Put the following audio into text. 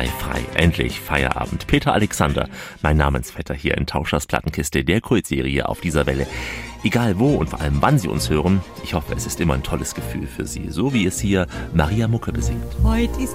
sei frei. Endlich Feierabend. Peter Alexander, mein Namensvetter hier in Tauschers Plattenkiste, der Kultserie auf dieser Welle. Egal wo und vor allem wann Sie uns hören, ich hoffe, es ist immer ein tolles Gefühl für Sie, so wie es hier Maria Mucke besingt. Heute ist